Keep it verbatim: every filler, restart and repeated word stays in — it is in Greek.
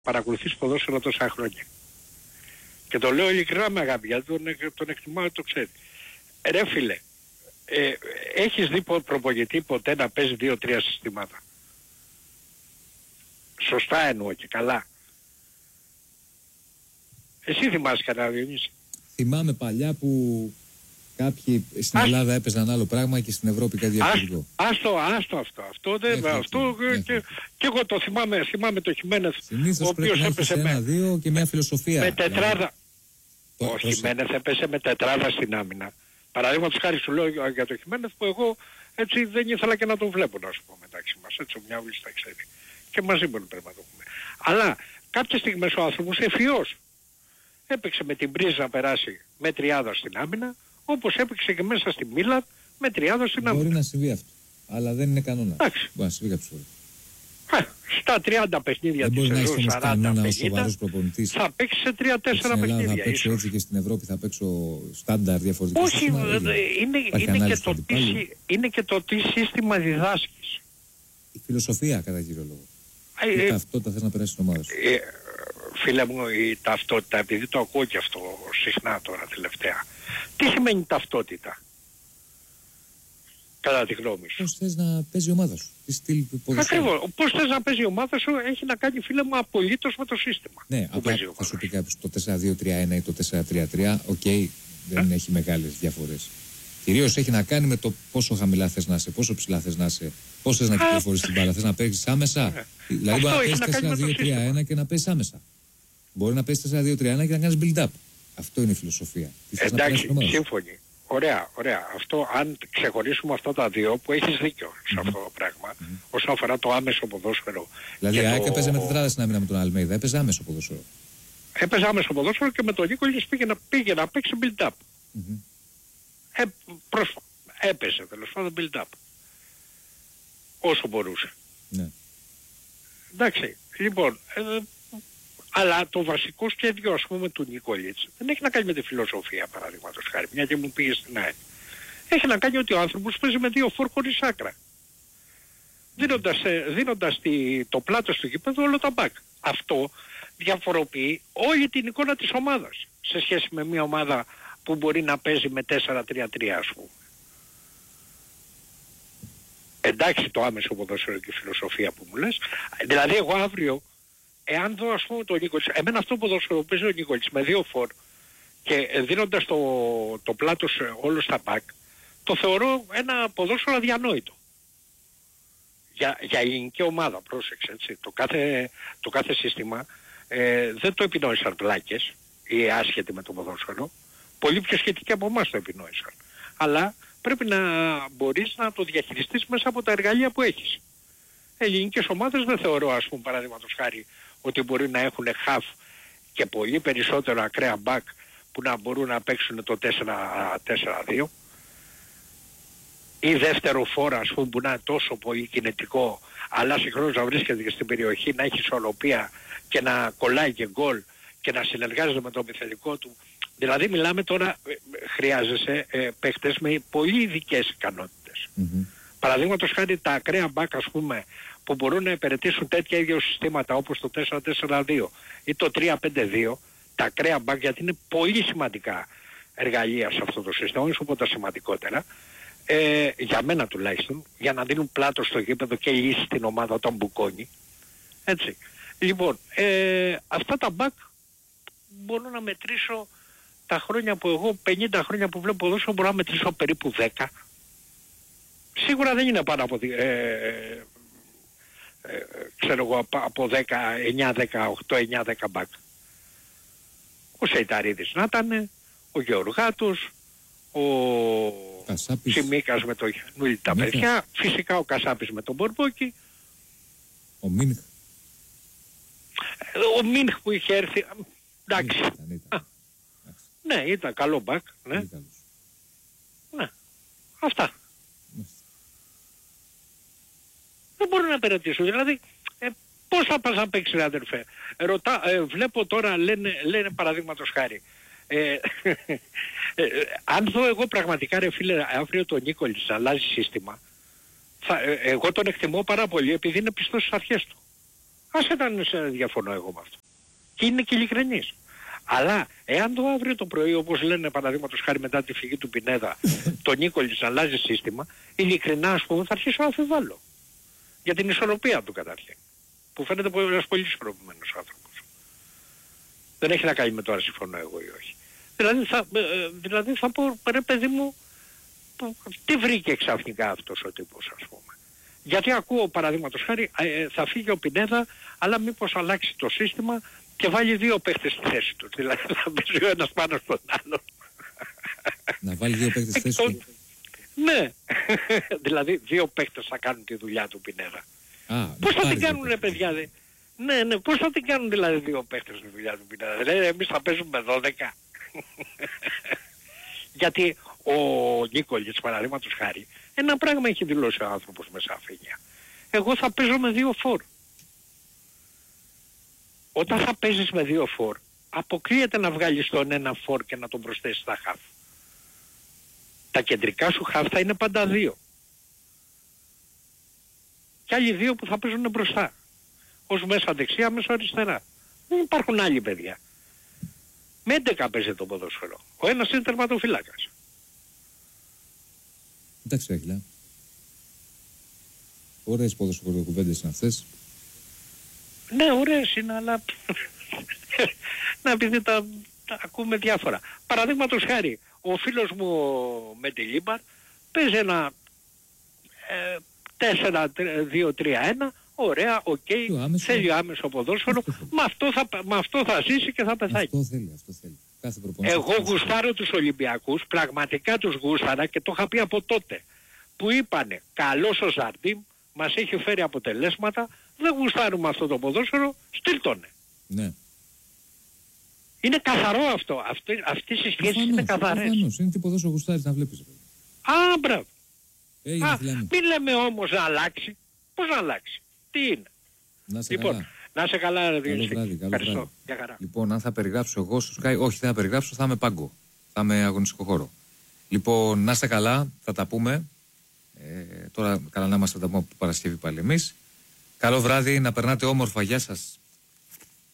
παρακολουθείς ποδόσφαιρο τόσα χρόνια. Και το λέω ειλικρινά με αγάπη, γιατί τον, τον εκτιμάω, το ξέρει. Ρε φίλε, ε, έχεις δει προπονητή ποτέ να παίζει δύο-τρία συστήματα? Σωστά εννοώ και καλά. Εσύ θυμάσαι κανένα, Διονύση? Θυμάμαι παλιά που κάποιοι στην Ας... Ελλάδα έπαιζαν άλλο πράγμα και στην Ευρώπη κάτι διαφορετικό. Άστο, άστο αυτό. Αυτό δεν Έχω, αυτό έχω. Και, και εγώ το θυμάμαι, θυμάμαι το Χιμένεθ. Συνήθως ο οποίος έπεσε με ένα-δύο και μια φιλοσοφία. Με τετράδα. Δηλαδή. Ο Προς... Χιμένεθ έπεσε με τετράδα στην άμυνα. Παραδείγματος χάρη σου λέω για το Χιμένεθ που εγώ έτσι δεν ήθελα και να τον βλέπω, να σου πω, μεταξύ μας. Έτσι ο Μιαούλης τα ξέρει. Και μαζί μου πρέπει να το πούμε. Αλλά κάποιες στιγμές ο άνθρωπος ευφυός έπαιξε με την πρίζα να περάσει με τριάδα στην άμυνα, όπως έπαιξε και μέσα στη Μίλαν με τριάδα στην άμυνα. Μπορεί να συμβεί αυτό, αλλά δεν είναι κανόνα. Εντάξει. Μπορεί να συμβεί κάποιες φορές. Στα τριάντα παιχνίδια της σεζόν, σαράντα πενήντα, θα παίξει σε τρία τέσσερα παιχνίδια. Θα παίξω ίσως. Έτσι και στην Ευρώπη θα παίξω στάνταρ διαφορετικό. Όχι, σύστημα, είναι, είναι, και το τι, είναι και το τι σύστημα διδάσκεις. Η φιλοσοφία κατά κύριο λόγο. Ε, η ταυτότητα θες να περάσει στην ομάδα σου. Ε, φίλε μου, η ταυτότητα, επειδή το ακούω και αυτό συχνά τώρα τελευταία. Τι σημαίνει ταυτότητα? Κατά τη γνώμη σου. Πώς θες να παίζει η ομάδα σου? Τι στυλ ποδοσφαίρου? Ακριβώς. Πώς θες να παίζει η ομάδα σου έχει να κάνει, φίλε μου, απολύτως με το σύστημα. Ναι, απλά θα σου πει κάποιος το τέσσερα δύο τρία ένα ή το τέσσερα τρία τρία, οκ, okay, δεν ε? έχει μεγάλες διαφορές. Κυρίως έχει να κάνει με το πόσο χαμηλά θες να είσαι, πόσο ψηλά θες να είσαι, πώς θες να κυκλοφορείς την μπάλα, θες να παίξεις άμεσα. Ε. Δηλαδή μπορεί να παίζεις τέσσερα δύο τρία ένα και να παίζεις άμεσα. Μπορεί να παίζεις τέσσερα δύο τρία ένα και να κάνεις build-up. Αυτό είναι η φιλοσοφία. Εντάξει, σύμφωνοι. Ωραία, ωραία. Αυτό, αν ξεχωρίσουμε αυτά τα δύο, που έχεις δίκιο σε αυτό το πράγμα, mm-hmm. όσον αφορά το άμεσο ποδόσφαιρο. Δηλαδή, η ΑΕΚ το... έπαιζε με τετράδα στην άμυνα με τον Αλμέιδα, έπαιζε άμεσο ποδόσφαιρο. Έπαιζε άμεσο ποδόσφαιρο και με τον Νίκολης πήγε να, πήγε να παίξει build-up. Mm-hmm. Ε, προς... Έπαιζε τέλος πάντων build-up. Όσο μπορούσε. Ναι. Εντάξει, λοιπόν, ε, αλλά το βασικό σχέδιο, ας πούμε, του Νικολίτς δεν έχει να κάνει με τη φιλοσοφία, παραδείγματος χάρη, μια και μου πήγε στην ΑΕΚ. Έχει να κάνει ότι ο άνθρωπος παίζει με δύο φορ χωρίς άκρα. Δίνοντας, δίνοντας τη, το πλάτος του γήπεδου όλο τα μπακ. Αυτό διαφοροποιεί όλη την εικόνα της ομάδας σε σχέση με μια ομάδα που μπορεί να παίζει με τέσσερα τρία τρία, ας πούμε. Εντάξει, το άμεσο ποδόσφαιρο και η φιλοσοφία που μου λες. Δηλαδή εγώ αύριο, εάν δω, ας πούμε, τον Νίκολιτς, εμένα αυτό που ποδόσφαιρο παίζει ο Νίκολιτς με δύο φορ και δίνοντας το, το πλάτος όλο στα μπακ, το θεωρώ ένα ποδόσφαιρο αδιανόητο. Για, για ελληνική ομάδα, πρόσεξε, έτσι. Το κάθε, το κάθε σύστημα ε, δεν το επινόησαν πλάκες ή άσχετοι με το ποδόσφαιρο. Πολύ πιο σχετικοί από εμάς το επινόησαν. Αλλά πρέπει να μπορείς να το διαχειριστείς μέσα από τα εργαλεία που έχεις. Ελληνικές ομάδες δεν θεωρώ, ας πούμε, παραδείγματος χάρη, ότι μπορεί να έχουν half και πολύ περισσότερο ακραία back που να μπορούν να παίξουν το τέσσερα τέσσερα δύο ή δεύτερο φόρα, ας πούμε, που να είναι τόσο πολύ κινητικό αλλά συγχρόνως να βρίσκεται και στην περιοχή, να έχει ισορροπία και να κολλάει και γκολ και να συνεργάζεται με το επιθετικό του. Δηλαδή μιλάμε τώρα, χρειάζεσαι ε, παίχτες με πολύ ειδικές ικανότητες. Mm-hmm. Παραδείγματος χάρη τα ακραία μπακ, ας πούμε, που μπορούν να υπηρετήσουν τέτοια ίδια συστήματα όπως το τέσσερα τέσσερα δύο ή το τρία πέντε δύο, τα ακραία μπακ, γιατί είναι πολύ σημαντικά εργαλεία σε αυτό το σύστημα, όσο από τα σημαντικότερα, ε, για μένα τουλάχιστον, για να δίνουν πλάτο στο γήπεδο και λύση στην ομάδα όταν μπουκώνει. Έτσι. Λοιπόν, ε, αυτά τα μπακ μπορώ να μετρήσω τα χρόνια που εγώ, πενήντα χρόνια που βλέπω ποδόσφαιρο, μπορώ να μετρήσω περίπου δέκα. Σίγουρα δεν είναι πάνω από, ε, ε, ε, ξέρω εγώ, από δέκα, εννιά, δεκαοκτώ, εννιά, δέκα μπακ. Ο Σεϊταρίδης να ήταν, ο Γεωργάτος, ο Κασάπης. Σιμίκας με το Νουλί τα παιδιά, φυσικά ο Κασάπης με τον Μπορμπόκι. Ο Μίνχ. Ο Μίνχ που είχε έρθει, εντάξει. Ήταν, ήταν. Ναι, ήταν καλό μπακ, ναι. Ναι, αυτά. Δεν μπορώ να περατήσω, δηλαδή ε, πώς θα πας να παίξεις, ρε αδερφέ. Ρωτά, ε, βλέπω τώρα, λένε, λένε παραδείγματος χάρη. Ε, ε, ε, αν δω εγώ πραγματικά, ρε φίλε, αύριο το Νίκολιτς να αλλάζει σύστημα, θα, ε, εγώ τον εκτιμώ πάρα πολύ επειδή είναι πιστός στις αρχές του. Ας ήταν σε διαφωνώ εγώ με αυτό. Και είναι και ειλικρινής. Αλλά εάν το αύριο το πρωί, όπως λένε παραδείγματος χάρη μετά τη φυγή του Πινέδα, το Νίκολης αλλάζει σύστημα, ειλικρινά ας πούμε θα αρχίσω να αμφιβάλλω. Για την ισορροπία του καταρχήν. Που φαίνεται ένας πολύ ισορροπημένος άνθρωπος. Δεν έχει να κάνει με το αν συμφωνώ εγώ ή όχι. Δηλαδή θα, ε, δηλαδή θα πω, ρε παιδί μου, τι βρήκε ξαφνικά αυτός ο τύπος ας πούμε. Γιατί ακούω παραδείγματος χάρη ε, θα φύγει ο Πινέδα, αλλά μήπως αλλάξει το σύστημα και βάλει δύο παίχτες στη θέση του. Δηλαδή θα παίζει ο ένας πάνω στον άλλο. Να βάλει δύο παίχτες στη θέση του. Ναι. Δηλαδή δύο παίχτες θα κάνουν τη δουλειά του Πινέδα. Α, πώς θα την κάνουν ρε παιδιά δε. Ναι, ναι, πώς θα την κάνουν δηλαδή δύο παίχτες τη δουλειά του Πινέδα. Δηλαδή εμείς θα παίζουμε δώδεκα. Γιατί ο Νίκολης παραδείγματος χάρη ένα πράγμα έχει δηλώσει ο άνθρωπος με σαφήνεια. Εγώ θα παίζω με δύο φορ. Όταν θα παίζεις με δύο φορ, αποκλείεται να βγάλεις τον ένα φορ και να τον προσθέσεις στα χαφ. Τα κεντρικά σου χαφ θα είναι πάντα δύο. Και άλλοι δύο που θα παίζουν μπροστά. Ως μέσα δεξιά, μέσα αριστερά. Δεν υπάρχουν άλλοι παιδιά. Με έντεκα παίζει το ποδόσφαιρο. Ο ένας είναι τερματοφύλακας. Εντάξει, Άγγελα. Ωραίες ποδοσφαιροκουβέντες είναι αυτές. Ναι, ωραίες είναι, αλλά να επειδή τα, τα ακούμε διάφορα. Παραδείγματος χάρη, ο φίλος μου με τη Λίμπαρ παίζει ένα ε, τέσσερα δύο τρία ένα, ωραία, οκ, okay, θέλει άμεσο ποδόσφαιρο, με αυτό, θα, με αυτό θα ζήσει και θα πεθάει. Αυτό θέλει, αυτό θέλει. Κάθε Εγώ γουστάρω τους Ολυμπιακούς, πραγματικά τους γούσταρα και το είχα πει από τότε. Που είπανε, καλός ο Ζαρντίμ, μας έχει φέρει αποτελέσματα, δεν γουστάρουμε αυτό το ποδόσφαιρο, στείλτονε. Ναι. Είναι καθαρό αυτό, Αυτή, αυτές οι σχέσεις είναι καθαρές. Προφανώς, είναι τι ποδόσφαιρο γουστάρεις να βλέπεις. Α, μπράβο. Έγινε, Α, μην λέμε όμως να αλλάξει. Πώς να αλλάξει, τι είναι. Να σε λοιπόν, καλά. Να σε καλά, ρε Καλό βράδυ, καλό Ευχαριστώ. βράδυ. Για χαρά. Λοιπόν, αν θα περιγράψω εγώ στο Sky, όχι δεν θα περιγράψω, θα είμαι πάγκο. Θα είμαι αγωνιστικό χώρο. Λοιπόν, να είστε καλά, θα τα πούμε. Ε, τώρα καλά να είμαστε, θα τα πούμε από Παρασκευή πάλι εμείς. Καλό βράδυ, να περνάτε όμορφα, γεια σας.